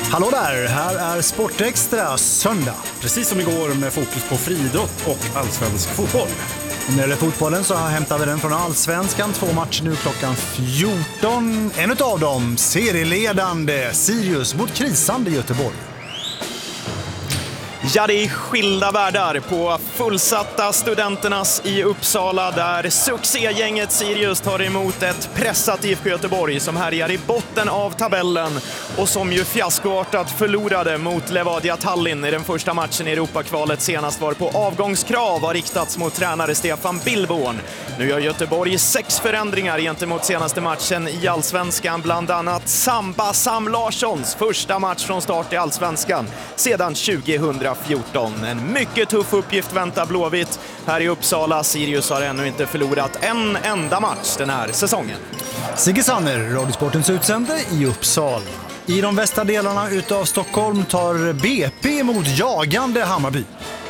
Hallå där, här är Sportextra söndag. Precis som igår med fokus på friidrott och allsvensk fotboll. När det gäller fotbollen så hämtar vi den från Allsvenskan. 2 matcher nu klockan 14. En av dem, serieledande Sirius mot krisande Göteborg. Ja, det är skilda världar på fullsatta Studenternas i Uppsala där succégänget Sirius tar emot ett pressat IFK Göteborg som härjar i botten av tabellen och som ju fiaskoartat förlorade mot Levadia Tallinn i den första matchen i Europakvalet senast var på avgångskrav har riktats mot tränare Stefan Billborn. Nu gör Göteborg 6 förändringar gentemot senaste matchen i Allsvenskan, bland annat Samba Sam Larssons första match från start i Allsvenskan sedan 2014. En mycket tuff uppgift väntar Blåvitt här i Uppsala. Sirius har ännu inte förlorat en enda match den här säsongen. Sigge Sanner, Radiosportens utsände i Uppsala. I de västra delarna utav Stockholm tar BP mot jagande Hammarby.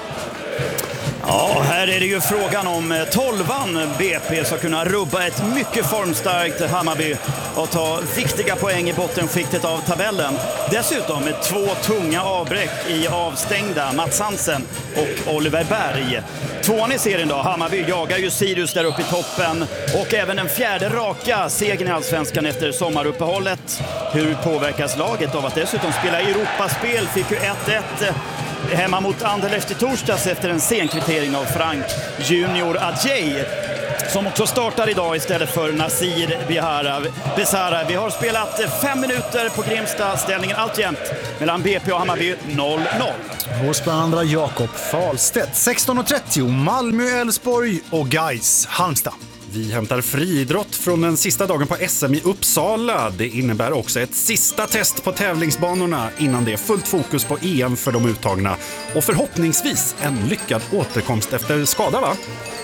Ja, här är det ju frågan om 12:an BP ska kunna rubba ett mycket formstarkt Hammarby och ta viktiga poäng i bottenskiktet av tabellen. Dessutom med 2 tunga avbräck i avstängda Mats Hansen och Oliver Berg. 2:an i serien då, Hammarby jagar ju Sirius där uppe i toppen och även den 4:e raka segern i Allsvenskan efter sommaruppehållet. Hur påverkas laget av att dessutom spela Europaspel? Fick ju 1-1 hemma mot Anderlecht i torsdags efter en sen kvittering av Frank Junior Adjei som också startar idag istället för Nasir Besara. Vi har spelat 5 minuter på Grimsta, ställningen alltjämt mellan BP och Hammarby 0-0. Hos bland andra Jakob Falstedt. 16.30 Malmö, Elfsborg och Gais Halmstad. Vi hämtar friidrott från den sista dagen på SM i Uppsala. Det innebär också ett sista test på tävlingsbanorna innan det är fullt fokus på EM för de uttagna. Och förhoppningsvis en lyckad återkomst efter skada, va?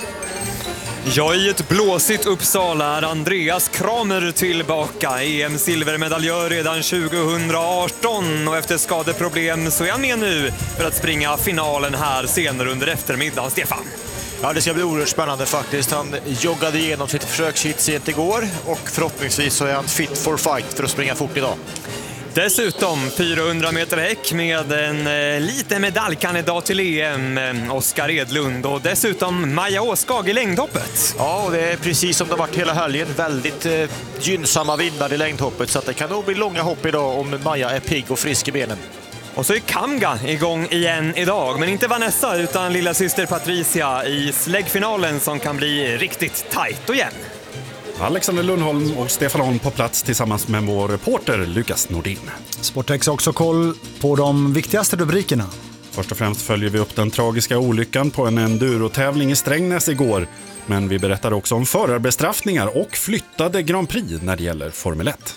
Ja, i ett blåsigt Uppsala är Andreas Kramer tillbaka. EM-silvermedaljör redan 2018 och efter skadeproblem så är han med nu för att springa finalen här senare under eftermiddagen. Stefan? Ja, det ska bli oerhört spännande faktiskt. Han joggade igenom sitt försökshit sent igår och förhoppningsvis så är han fit for fight för att springa fort idag. Dessutom 400 meter häck med en liten medaljkandidat till EM, Oskar Edlund, och dessutom Maja Åskag i längdhoppet. Ja, och det är precis som det har varit hela helgen. Väldigt gynnsamma vindar i längdhoppet så att det kan nog bli långa hopp idag om Maja är pigg och frisk i benen. Och så är Kamga igång igen idag, men inte Vanessa utan lilla syster Patricia i släggfinalen som kan bli riktigt tajt och jämn. Alexander Lundholm och Stefan Holm på plats tillsammans med vår reporter Lukas Nordin. Sportex har också koll på de viktigaste rubrikerna. Först och främst följer vi upp den tragiska olyckan på en endurotävling i Strängnäs igår. Men vi berättar också om förarbestraffningar och flyttade Grand Prix när det gäller Formel 1.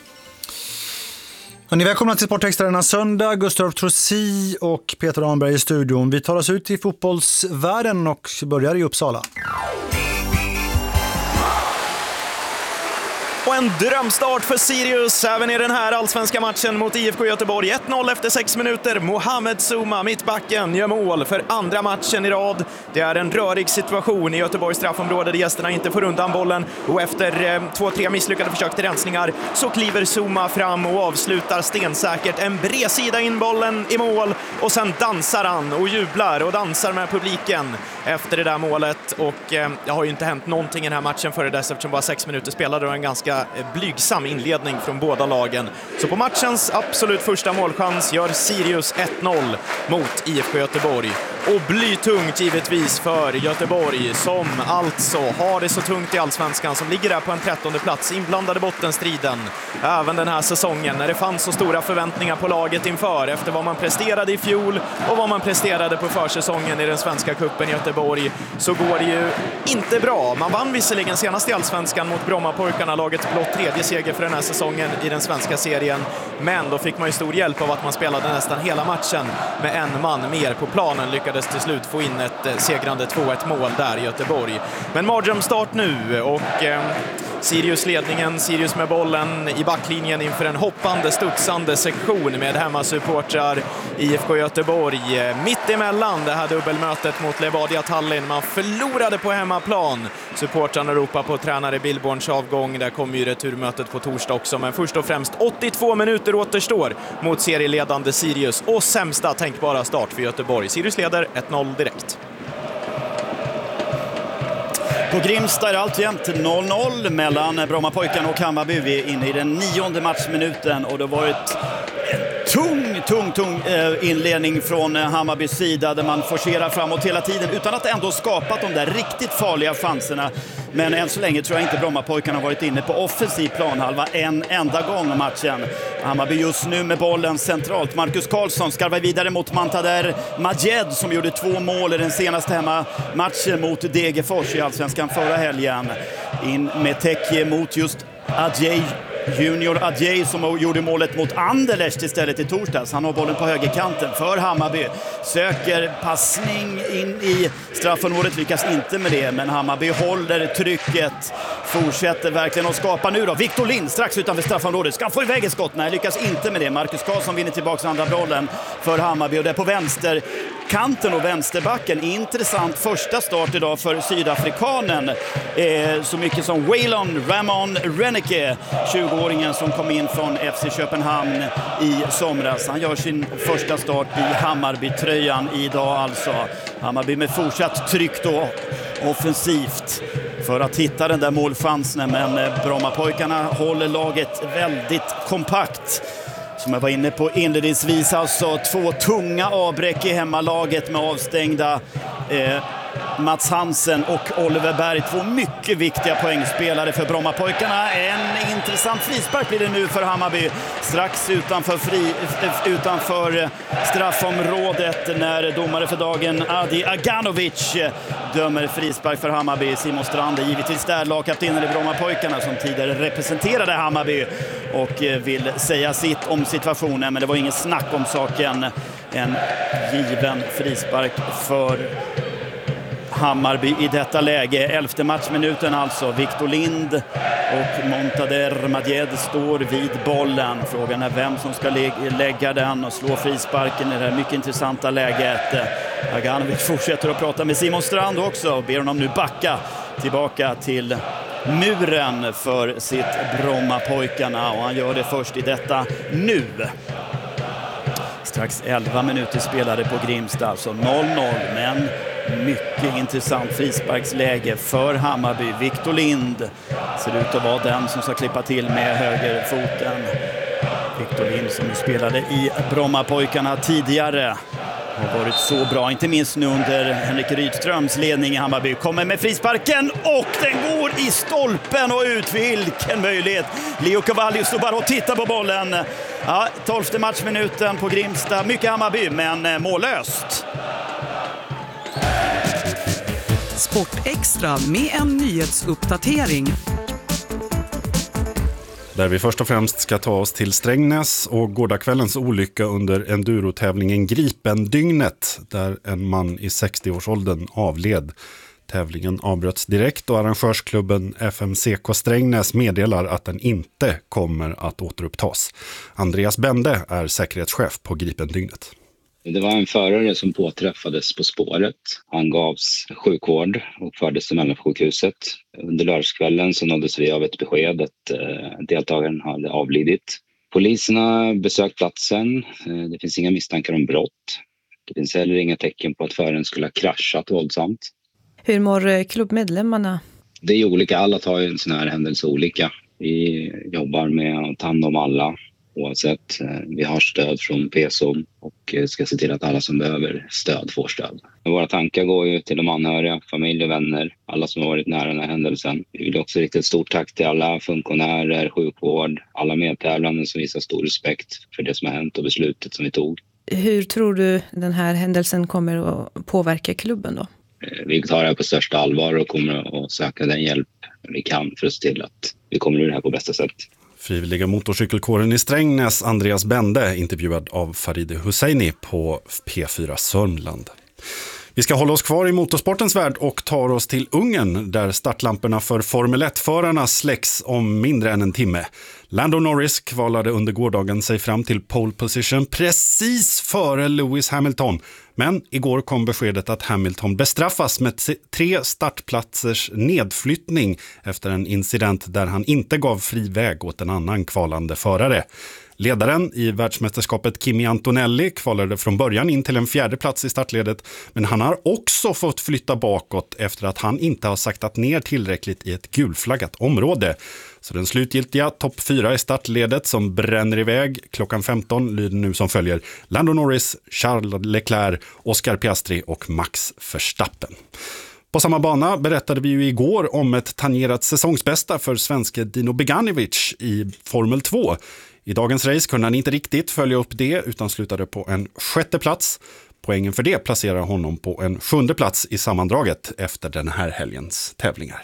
Ni är välkomna till Sportextra denna söndag. Gustav Trossi och Peter Arnberg i studion. Vi tar oss ut i fotbollsvärlden och börjar i Uppsala. Och en drömstart för Sirius även i den här allsvenska matchen mot IFK Göteborg. 1-0 efter 6 minuter. Mohamed Zouma, mittbacken, gör mål för andra matchen i rad. Det är en rörig situation i Göteborgs straffområde där gästerna inte får undan bollen. Och efter 2-3 misslyckade försök till rensningar så kliver Zouma fram och avslutar stensäkert en bredsida in bollen i mål. Och sen dansar han och jublar och dansar med publiken efter det där målet. Och det har ju inte hänt någonting i den här matchen före dess eftersom bara 6 minuter spelade och en ganska blygsam inledning från båda lagen. Så på matchens absolut första målchans gör Sirius 1-0 mot IFK Göteborg. Och blytungt givetvis för Göteborg som alltså har det så tungt i Allsvenskan, som ligger där på en 13:e plats, inblandade bottenstriden även den här säsongen när det fanns så stora förväntningar på laget inför efter vad man presterade i fjol och vad man presterade på försäsongen i den svenska kuppen i Göteborg, så går det ju inte bra. Man vann visserligen senast i Allsvenskan mot Brommapojkarna, lagets blott 3:e seger för den här säsongen i den svenska serien, men då fick man ju stor hjälp av att man spelade nästan hela matchen med en man mer på planen, lyckades till slut få in ett segrande 2-1 mål där i Göteborg. Men mardrömsstart nu och Sirius ledningen, Sirius med bollen i backlinjen inför en hoppande, studsande sektion med hemmasupportrar IFK Göteborg. Mitt emellan det här dubbelmötet mot Levadia Tallinn. Man förlorade på hemmaplan. Supportrarna ropar på tränare Billborns avgång. Där kommer ju returmötet på torsdag också. Men först och främst 82 minuter återstår mot serieledande Sirius. Och sämsta tänkbara start för Göteborg. Sirius leder 1-0 direkt. På Grimsta är det alltjämt 0-0 mellan Brommapojkarna och Hammarby. Vi är inne i den 9:e matchminuten och det har varit tung inledning från Hammarbys sida där man forcerar framåt hela tiden utan att ändå skapat de där riktigt farliga chanserna. Men än så länge tror jag inte Brommapojkarna har varit inne på offensiv planhalva en enda gång i matchen. Hammarby just nu med bollen centralt. Marcus Karlsson skarvar vidare mot Montader Majed som gjorde 2 mål i den senaste hemmamatchen mot Degerfors i Allsvenskan förra helgen. In med Tekje mot just Junior Adjei som gjorde målet mot Anderlecht istället i torsdags. Han har bollen på högerkanten för Hammarby. Söker passning in i straffområdet, lyckas inte med det. Men Hammarby håller trycket. Fortsätter verkligen att skapa nu då. Victor Lind strax utanför straffområdet. Ska få iväg ett skott? Nej, lyckas inte med det. Marcus Karlsson vinner tillbaka andra bollen för Hammarby. Och det är på vänsterkanten och vänsterbacken. Intressant första start idag för sydafrikanen. Så mycket som Waylon Ramon Reneke, 20-åringen som kom in från FC Köpenhamn i somras. Han gör sin första start i Hammarby-tröjan idag alltså. Hammarby med fortsatt tryck då offensivt för att hitta den där målchansen, men Brommapojkarna håller laget väldigt kompakt. Som jag var inne på inledningsvis, alltså 2 tunga avbräck i hemmalaget med avstängda Mats Hansen och Oliver Berg. 2 mycket viktiga poängspelare för Brommapojkarna. En intressant frispark blir det nu för Hammarby. Strax utanför straffområdet när domare för dagen Adi Aganovic dömer frispark för Hammarby. Simon Strand är givetvis där, lagkaptenen i Brommapojkarna som tidigare representerade Hammarby och vill säga sitt om situationen, men det var ingen snack om saken. En given frispark för Hammarby i detta läge. 11:e matchminuten alltså. Victor Lind och Montader Majed står vid bollen. Frågan är vem som ska lägga den och slå frisparken i det här mycket intressanta läget. Aganovic fortsätter att prata med Simon Strand också och ber honom nu backa tillbaka till muren för sitt Brommapojkarna, och han gör det först i detta nu. Strax 11 minuter spelade på Grimsta, alltså 0-0, men mycket intressant frisparksläge för Hammarby. Victor Lind ser ut att vara den som ska klippa till med högerfoten. Victor Lind som spelade i Brommapojkarna tidigare har varit så bra, inte minst nu under Henrik Rydströms ledning i Hammarby. Kommer med frisparken och den går i stolpen och ut. Vilken möjlighet! Leo Cavalli står bara och tittar på bollen. Ja, 12:e matchminuten på Grimsta. Mycket Hammarby, men mållöst. Sport Extra med en nyhetsuppdatering. Där vi först och främst ska ta oss till Strängnäs och gårdagskvällens olycka under endurotävlingen Gripendygnet, där en man i 60-årsåldern avled. Tävlingen avbröts direkt och arrangörsklubben FMCK Strängnäs meddelar att den inte kommer att återupptas. Andreas Bende är säkerhetschef på Gripendygnet. Det var en förare som påträffades på spåret. Han gavs sjukvård och fördes till Mellansjukhuset. Under lördagskvällen så nåddes vi av ett besked att deltagaren hade avlidit. Poliserna besökt platsen. Det finns inga misstankar om brott. Det finns heller inga tecken på att föraren skulle ha kraschat våldsamt. Hur mår klubbmedlemmarna? Det är olika. Alla tar ju en sån här händelse olika. Vi jobbar med att ta hand om alla. Oavsett, vi har stöd från PSO och ska se till att alla som behöver stöd får stöd. Våra tankar går ju till de anhöriga, familj och vänner, alla som har varit nära den här händelsen. Vi vill också rikta ett stort tack till alla funktionärer, sjukvård, alla medtävlande som visar stor respekt för det som har hänt och beslutet som vi tog. Hur tror du den här händelsen kommer att påverka klubben då? Vi tar det här på största allvar och kommer att söka den hjälp vi kan för att se till att vi kommer ur det här på bästa sätt. Frivilliga motorcykelkåren i Strängnäs, Andreas Bende, intervjuad av Farid Husseini på P4 Sörmland. Vi ska hålla oss kvar i motorsportens värld och tar oss till Ungern där startlamporna för Formel 1-förarna släcks om mindre än en timme. Lando Norris kvalade under gårdagen sig fram till pole position precis före Lewis Hamilton. Men igår kom beskedet att Hamilton bestraffas med 3 startplatsers nedflyttning efter en incident där han inte gav fri väg åt en annan kvalande förare. Ledaren i världsmästerskapet Kimi Antonelli kvalade från början in till en 4:e plats i startledet, men han har också fått flytta bakåt efter att han inte har saktat ner tillräckligt i ett gulflaggat område. Så den slutgiltiga topp 4 i startledet som bränner iväg klockan 15 lyder nu som följer: Lando Norris, Charles Leclerc, Oscar Piastri och Max Verstappen. På samma bana berättade vi ju igår om ett tangerat säsongsbästa för svenske Dino Beganovic i Formel 2. I dagens race kunde han inte riktigt följa upp det utan slutade på en 6:e plats. Poängen för det placerar honom på en 7:e plats i sammandraget efter den här helgens tävlingar.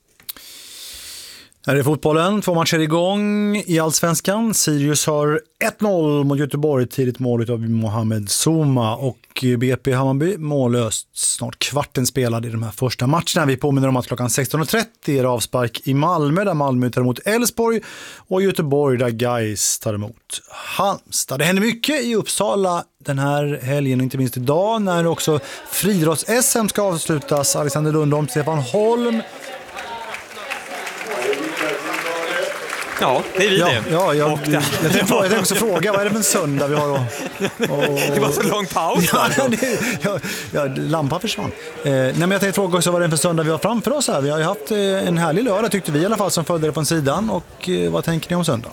Här är fotbollen, 2 matcher igång i Allsvenskan. Sirius har 1-0 mot Göteborg, tidigt mål av Mohamed Souma, och BP Hammarby mållöst. Snart kvarten spelad i de här första matcherna. Vi påminner om att klockan 16.30 är avspark i Malmö där Malmö tar emot Elfsborg och Göteborg där Gais tar emot Halmstad. Det händer mycket i Uppsala den här helgen, inte minst idag när också friidrotts-SM ska avslutas. Alexander Lundholm, Stefan Holm. Ja, det är vi det. Ja, jag tänkte också fråga, vad är det för en söndag vi har? Det var så lång paus. Lampan försvann. Nej, men jag tänkte fråga också vad det är för söndag vi har framför oss här. Vi har ju haft en härlig lördag tyckte vi i alla fall som följde det från sidan. Och vad tänker ni om söndag?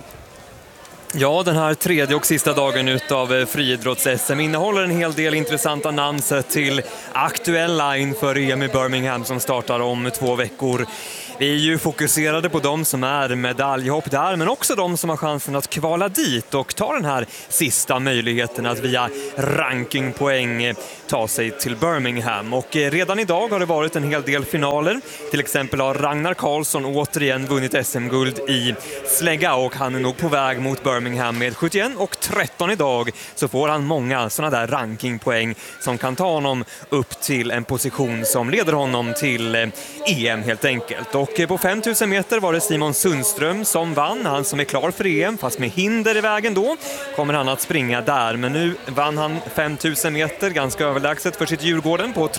Ja, den här 3:e och sista dagen utav friidrotts-SM innehåller en hel del intressanta namn sett till aktuella inför EM i Birmingham som startar om 2 veckor. Vi är ju fokuserade på de som är medaljhopp där, men också de som har chansen att kvala dit och ta den här sista möjligheten att via rankingpoäng ta sig till Birmingham. Och redan idag har det varit en hel del finaler. Till exempel har Ragnar Karlsson återigen vunnit SM-guld i slägga och han är nog på väg mot Birmingham med 71-13 idag. Så får han många sådana där rankingpoäng som kan ta honom upp till en position som leder honom till EM helt enkelt. Och på 5000 meter var det Simon Sundström som vann, han som är klar för EM, fast med hinder i vägen då kommer han att springa där. Men nu vann han 5000 meter ganska överlägset för sitt Djurgården på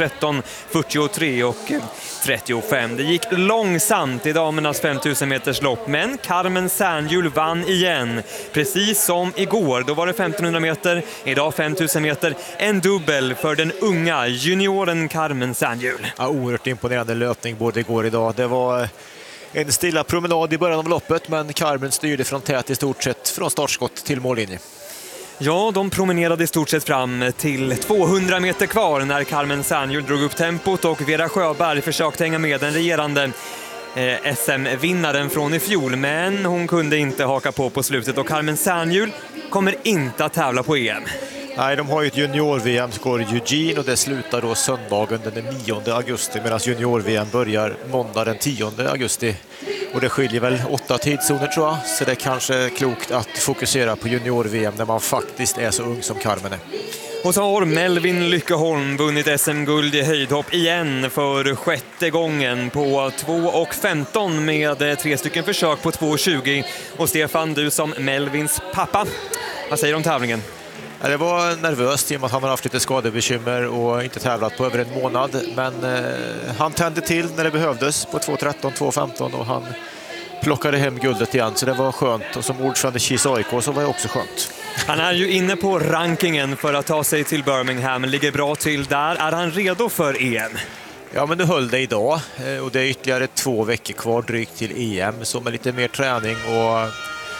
13:43 och 35. Det gick långsamt i damernas 5000 meters lopp, men Carmen Sernhjul vann igen. Precis som igår, då var det 1500 meter, idag 5000 meter. En dubbel för den unga junioren Carmen Sernhjul. Ja, oerhört imponerande löpning både igår och idag. Det var en stilla promenad i början av loppet, men Carmen styrde från tät i stort sett från startskott till mållinje. Ja, de promenerade i stort sett fram till 200 meter kvar när Carmen Sernhjul drog upp tempot och Vera Sjöberg försökte hänga med den regerande SM-vinnaren från i fjol, men hon kunde inte haka på slutet och Carmen Sernhjul kommer inte att tävla på EM. Nej, de har ju ett junior-VM som går i Eugene och det slutar då söndagen den 9 augusti medan junior-VM börjar måndag den 10 augusti. Och det skiljer väl 8 tidszoner tror jag, så det är kanske klokt att fokusera på junior-VM när man faktiskt är så ung som Carmen är. Och så har Melvin Lyckeholm vunnit SM-guld i höjdhopp igen för 6:e gången på 2:15 med 3 stycken försök på 2:20. Och Stefan, du som Melvins pappa, vad säger du om tävlingen? Det var nervöst i och med att han har haft lite skadebekymmer och inte tävlat på över en månad. Men han tände till när det behövdes på 2:13, 2:15 och han plockade hem guldet igen. Så det var skönt. Och som ordförande Kis AIK så var det också skönt. Han är ju inne på rankingen för att ta sig till Birmingham. Ligger bra till där. Är han redo för EM? Ja, men nu höll det idag. Och det är ytterligare 2 veckor kvar drygt till EM. Så med lite mer träning och...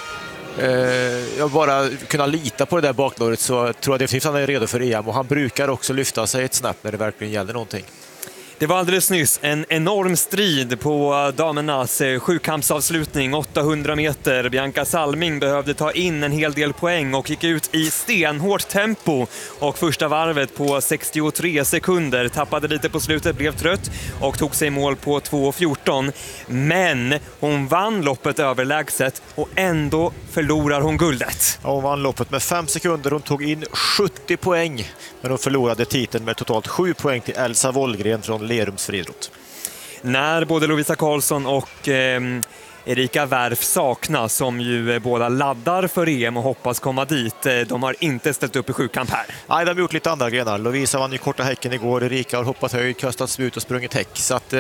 jag bara kunna lita på det där baklåret så tror jag definitivt att han är redo för EM och han brukar också lyfta sig ett snabbt när det verkligen gäller någonting. Det var alldeles nyss en enorm strid på damernas sjukampsavslutning, 800 meter. Bianca Salming behövde ta in en hel del poäng och gick ut i stenhårt tempo. Och första varvet på 63 sekunder, tappade lite på slutet, blev trött och tog sig mål på 2.14. Men hon vann loppet överlägset och ändå förlorar hon guldet. Ja, hon vann loppet med 5 sekunder, hon tog in 70 poäng. Men hon förlorade titeln med totalt 7 poäng till Elsa Wollgren från Lerums friidrott. När både Lovisa Karlsson och Erika Wärf saknas, som ju båda laddar för EM och hoppas komma dit. De har inte ställt upp i sjukamp här. Nej, de har gjort lite andra grenar. Lovisa vann ju korta häcken igår, Erika har hoppat höjd, kastat spjut och sprungit häck. Så att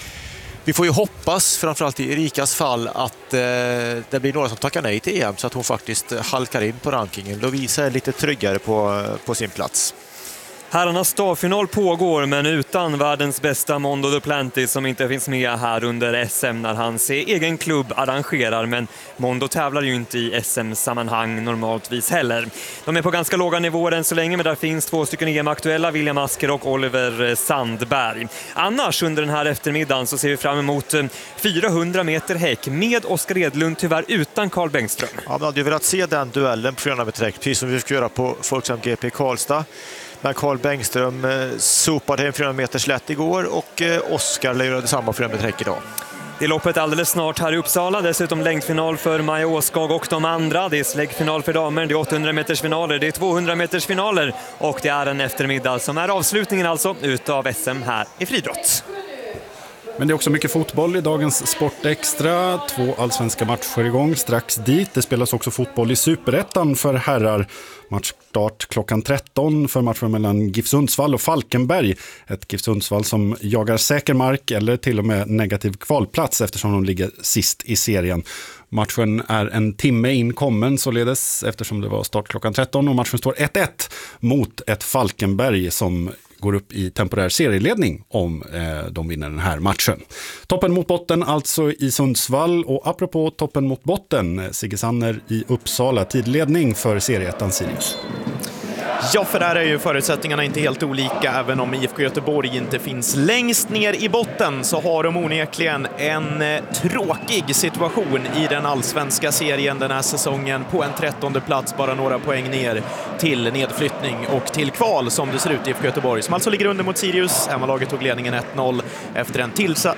vi får ju hoppas, framförallt i Erikas fall, att det blir några som tackar nej till EM så att hon faktiskt halkar in på rankingen. Lovisa är lite tryggare på sin plats. Herrarnas stavfinal pågår, men utan världens bästa Mondo Duplantis, som inte finns med här under SM när hans egen klubb arrangerar. Men Mondo tävlar ju inte i SM-sammanhang normaltvis heller. De är på ganska låga nivåer än så länge, men där finns 2 stycken EM-aktuella, William Asker och Oliver Sandberg. Annars under den här eftermiddagen så ser vi fram emot 400 meter häck med Oskar Edlund, tyvärr utan Carl Bengström. Ja, man hade ju velat se den duellen på 400 meter häck, precis som vi ska göra på Folksam GP Karlstad. Men Carl Bengström sopade hem 400 meter slätt igår och Oskar lär göra detsamma på 400 meter häck idag. Det är loppet alldeles snart här i Uppsala. Dessutom längdfinal för Maja Åskag och de andra. Det är släggfinal för damer, det är 800 meters finaler, det är 200 meters finaler och det är en eftermiddag som är avslutningen alltså utav SM här i friidrott. Men det är också mycket fotboll i dagens Sportextra. 2 allsvenska matcher igång strax dit. Det spelas också fotboll i Superettan för herrar. Matchstart klockan 13 för matchen mellan GIF Sundsvall och Falkenberg. Ett GIF Sundsvall som jagar säker mark eller till och med negativ kvalplats eftersom de ligger sist i serien. Matchen är en timme inkommen således eftersom det var start klockan 13 och matchen står 1-1 mot ett Falkenberg som går upp i temporär serieledning om de vinner den här matchen. Toppen mot botten alltså i Sundsvall, och apropå toppen mot botten, Sigge Sanner i Uppsala, tidledning för serieettan Sirius. Ja, för där är ju förutsättningarna inte helt olika. Även om IFK Göteborg inte finns längst ner i botten så har de onekligen en tråkig situation i den allsvenska serien den här säsongen, på en 13:e plats, bara några poäng ner till nedflyttning och till kval som det ser ut i IFK Göteborg, som alltså ligger under mot Sirius. Hemmalaget tog ledningen 1-0 efter en